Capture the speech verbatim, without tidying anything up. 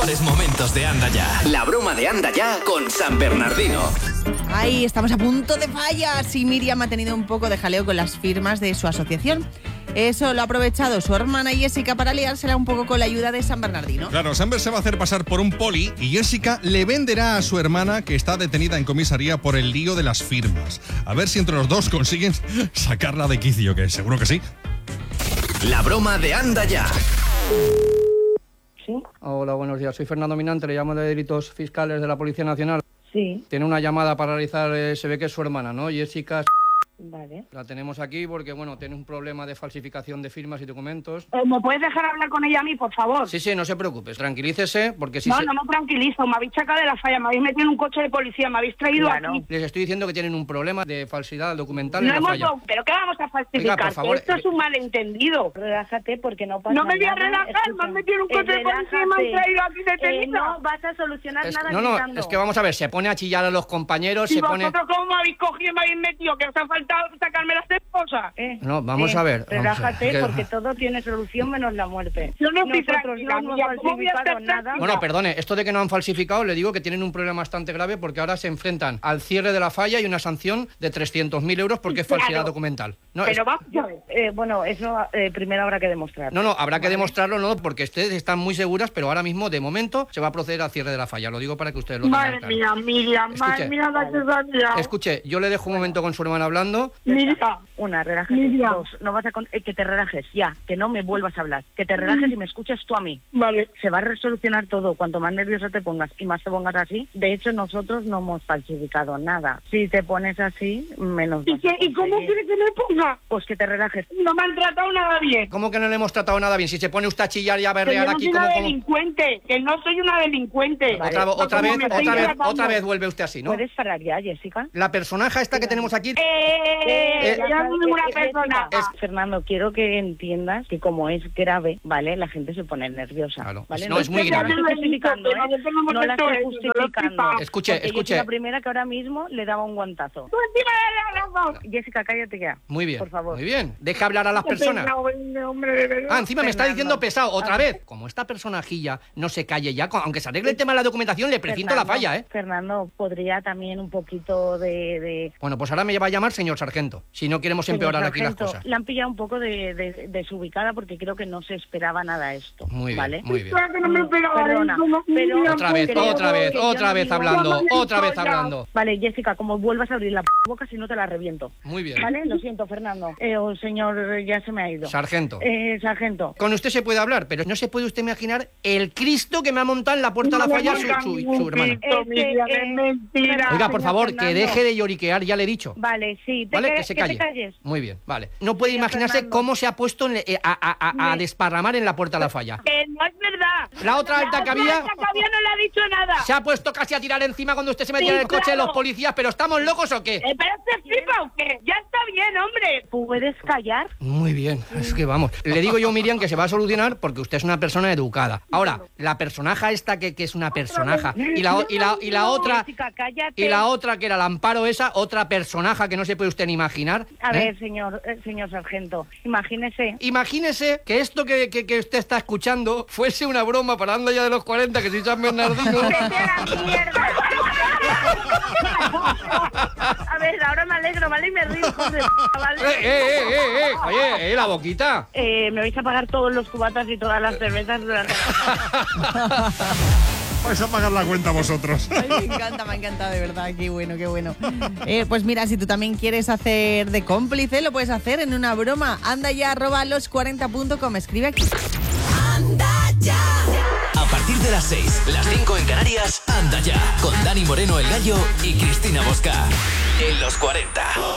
mejores momentos de Anda Ya. La broma de Anda Ya con San Bernardino. Ay, estamos a punto de fallas y Miriam ha tenido un poco de jaleo con las firmas de su asociación. Eso lo ha aprovechado su hermana Jessica para liársela un poco con la ayuda de San Bernardino. Claro, Samber se va a hacer pasar por un poli y Jessica le venderá a su hermana, que está detenida en comisaría por el lío de las firmas. A ver si entre los dos consiguen sacarla de quicio, que seguro que sí. La broma de Anda Ya. ¿Sí? Hola, buenos días. Soy Fernando Minante, le llamo de Delitos Fiscales de la Policía Nacional. Sí. Tiene una llamada para realizar, eh, se ve que es su hermana, ¿no? Jessica. Vale. La tenemos aquí porque, bueno, tiene un problema de falsificación de firmas y documentos. Eh, ¿Me puedes dejar hablar con ella a mí, por favor? Sí, sí, no se preocupe, tranquilícese, porque si no, se... no me tranquilizo, me habéis sacado de la falla, me habéis metido en un coche de policía, me habéis traído Claro. aquí. Les estoy diciendo que tienen un problema de falsidad documental No en la hemos... falla. ¿Pero qué vamos a falsificar? Oiga, por favor, Que esto es un malentendido. Relájate porque no pasa No nada. me voy a relajar, me han metido en un coche de policía y me han traído aquí detenida. Eh, no vas a solucionar Es- nada no, no, gritando. es que vamos a ver, se pone a chillar a los compañeros, ¿Y se pone... vosotros cómo me habéis cogido y me habéis metido? Que os ha faltado sacarme las esposas. Eh, No, vamos eh, a ver, vamos Relájate a ver. porque todo tiene solución menos la muerte. Yo no estoy Nosotros tranquila, no hemos mira, ¿cómo voy a falsificado estar nada. tranquila? Bueno, perdone, esto de que no han falsificado, le digo que tienen un problema bastante grave porque ahora se enfrentan al cierre de la falla y una sanción de trescientos mil euros porque es falsidad Claro. documental. No, Pero es- vamos a ver. Eh, bueno, eso eh, primero habrá que demostrar. no, no, habrá que Vale. demostrarlo, no, porque ustedes están muy seguras, pero ahora mismo, de momento, se va a proceder al cierre de la falla. Lo digo para que ustedes lo tengan Madre claro. mía, Miriam, Escuche. madre mía, la que se ha liado. Escuche, yo le dejo un momento con su hermana hablando. Mira, Una, relájate. Miriam. Dos, no vas a con- eh, que te relajes, ya, que no me vuelvas a hablar. Que te relajes y me escuches tú a mí. vale. Se va a resolucionar todo. Cuanto más nervioso te pongas y más te pongas así. De hecho, nosotros no hemos falsificado nada. Si te pones así, menos ¿Y, vas a qué, ¿Y cómo conseguir. quiere que me ponga? Pues que te relajes. No me han tratado nada bien. ¿Cómo que no le hemos tratado nada bien? Si se pone usted a chillar y a Que yo berrear no aquí soy como... una como... delincuente, que no soy una delincuente. Vale. Otra, No, otra como vez, me otra estáis vez, tratando. otra vez vuelve usted así, ¿no? ¿Puedes parar ya, Jessica? La personaja esta que tenemos aquí... Eh, Eh, ya no soy ninguna Eh, persona. Jessica, Fernando, quiero que entiendas que como es grave, ¿vale? La gente se pone nerviosa. Claro. ¿Vale? No, es muy la grave. estoy justificando, ¿eh? Pero a veces no hemos No la hecho estoy eso, no lo he justificando. flipado. Escuche, Porque yo escuche. soy la primera que ahora mismo le daba un guantazo. Tú encima de la razón. Jessica, cállate ya. Muy bien, Por favor. muy bien. Deja hablar a las personas. Pesado, este hombre, de verdad. Ah, encima me está Fernando. diciendo pesado, otra Ah. vez. Como esta personajilla no se calle ya, con- aunque se arregle el tema de la documentación, le precinto la Fernando, falla, ¿eh? Fernando, podría también un poquito de... de... Bueno, pues ahora me va a llamar señor sargento, si no queremos empeorar Señor aquí las Sargento, cosas. La han pillado un poco de, de- desubicada porque creo que no se esperaba nada esto. Muy bien, ¿vale? muy bien. Claro que no me esperaba Perdona, eso, no, pero- Miriam, Otra vez, creo otra vez, que yo otra no vez digo- hablando, Ya me he otra vez dicho ya. hablando. Vale, Jessica, como vuelvas a abrir la p boca, si no te la reviento. Muy bien. ¿Vale? Lo siento, Fernando. Eh, oh, señor, eh, ya se me ha ido. Sargento. Eh, sargento. Con usted se puede hablar, pero no se puede usted imaginar el Cristo que me ha montado en la puerta de la falla su, su- su hermana. Esto, Miriam, Eh, es eh, mentira. Oiga, por señor favor, que Fernando. deje de lloriquear, ya le he dicho. Vale, sí. Te ¿Vale? ca- Que se te calle. calles. Muy bien, vale. No puede Señor imaginarse Fernando. cómo se ha puesto en- eh, a, a- a- a Me- desparramar en la puerta de la falla. Que no es verdad. La otra alta que había- La otra alta que había no le ha dicho nada. Se ha puesto casi a tirar encima cuando usted se metía Sí, en el coche de claro. los policías, pero ¿estamos locos o qué? Eh, ¿Pero se flipa o qué? Ya está bien, hombre. ¿Puedes callar? Muy bien, es que vamos. Le digo yo, Miriam, que se va a solucionar porque usted es una persona educada. Ahora, la personaja esta que, que es una personaja y la, o- y la, y la otra Jessica, cállate. y la otra que era el Amparo esa, otra personaja que no se puede usted ni imaginar. A ¿eh? ver, señor, eh, señor sargento, imagínese. Imagínese que esto que, que- que usted está escuchando fuese una broma para Anda Ya de los cuarenta, que soy San Bernardino. ¡Vete a la mierda! A ver, ahora me alegro, ¿vale? Y me río, hijos de p***, ¿vale? ¡Eh, eh, eh, eh, eh! Oye, eh, la boquita. Eh, me vais a pagar todos los cubatas y todas las cervezas durante la... Vais a pagar la cuenta vosotros. Ay, me encanta, me ha encantado, de verdad. Qué bueno, qué bueno. Eh, pues mira, si tú también quieres hacer de cómplice, lo puedes hacer en una broma. Anda ya, arroba los cuarenta punto com. Escribe aquí. A partir de las seis, las cinco en Canarias, Anda Ya, con Dani Moreno el Gallo y Cristina Bosca. En los cuarenta.